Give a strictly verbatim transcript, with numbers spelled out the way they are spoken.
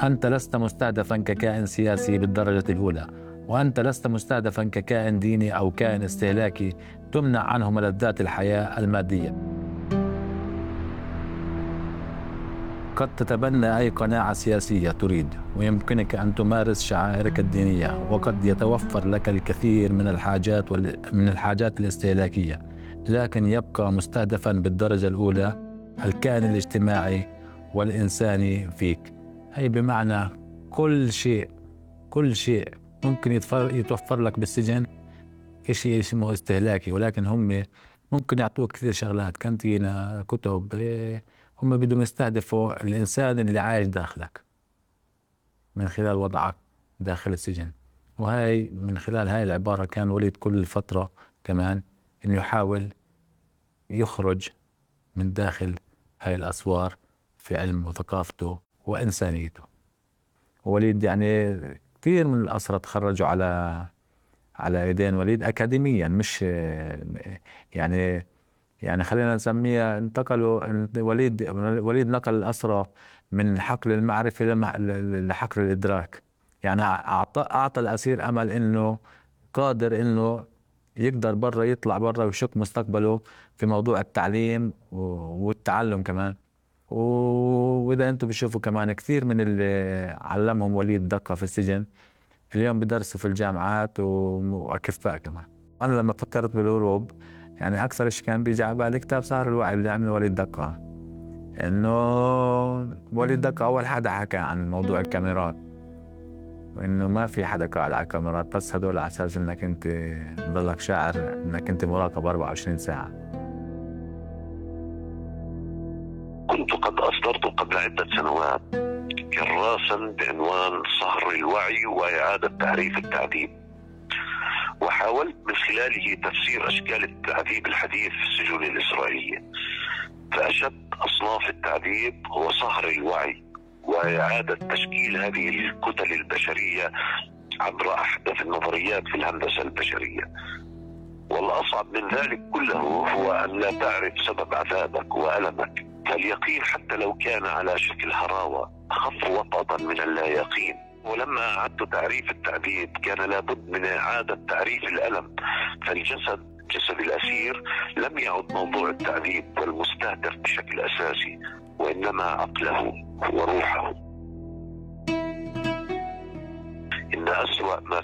أنت لست مستهدفا ككائن سياسي بالدرجة الأولى، وأنت لست مستهدفا ككائن ديني أو كائن استهلاكي تمنع عنه ملذات الحياة المادية. قد تتبنى أي قناعة سياسية تريد، ويمكنك أن تمارس شعائرك الدينية، وقد يتوفر لك الكثير من الحاجات من الحاجات الاستهلاكية، لكن يبقى مستهدفا بالدرجة الأولى الكائن الاجتماعي والإنساني فيك. هي بمعنى كل شيء كل شيء ممكن يتوفر لك بالسجن شيء اسمه استهلاكي، ولكن هم ممكن يعطوك كثير شغلات، كانتينا، كتب. هم بدهم يستهدفوا الإنسان اللي عايش داخلك من خلال وضعك داخل السجن. وهي من خلال هاي العبارة كان وليد كل فترة كمان إنه يحاول يخرج من داخل هاي الأسوار في علم وثقافته وإنسانيته. وليد يعني كثير من الأسرى تخرجوا على على ايدين وليد اكاديميا، مش يعني يعني خلينا نسميها انتقلوا. وليد وليد نقل الأسرى من حقل المعرفة لحقل الإدراك. يعني أعطى أعطى الأسير أمل إنه قادر إنه يقدر برا، يطلع برا ويشق مستقبله في موضوع التعليم والتعلم كمان. وإذا أنتم بتشوفوا كمان كثير من اللي علمهم وليد دقة في السجن اليوم بدرسوا في الجامعات وأكفاء كمان. أنا لما فكرت بالهروب يعني أكثر شيء كان بيجي على بالي كتاب سهر الوعي اللي عمله وليد دقة. إنه وليد دقة أول حدا حكى عن موضوع الكاميرات، وإنه ما في حدا قاعد على الكاميرات، بس هدول على أساس إنك أنت ضلك شاعر إنك أنت مراقب أربعة وعشرين ساعة. كنت قد أصدرت قبل عدة سنوات كراسا بعنوان صهر الوعي وإعادة تعريف التعذيب، وحاولت من خلاله تفسير أشكال التعذيب الحديث في السجون الإسرائيلية. فأشد أصناف التعذيب هو صهر الوعي وإعادة تشكيل هذه الكتل البشرية عبر أحدث النظريات في الهندسة البشرية. والأصعب من ذلك كله هو أن لا تعرف سبب عذابك وألمك، فاليقين حتى لو كان على شكل هراوة أخف وطأة من اللا يقين. ولما أعدت تعريف التعذيب كان لابد من إعادة تعريف الألم، فالجسد جسد الأسير لم يعد موضوع التعذيب والمستهدف بشكل أساسي، وإنما عقله وروحه. إن أسوأ ما